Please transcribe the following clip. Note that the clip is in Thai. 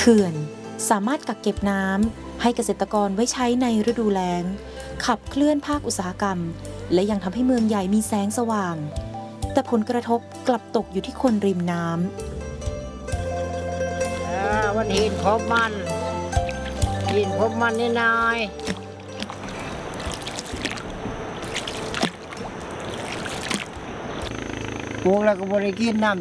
ขื่อนสามารถกักเก็บน้ำให้เกษตรกรไว้ใช้ในฤดูแล้งขับเคลื่อนภาคอุตสาหกรรมและยังทำให้เมืองใหญ่มีแสงสว่างแต่ผลกระทบกลับตกอยู่ที่คนริมน้ำวันหินพบมันนี่นายปลูกแล้วก็บริกินน้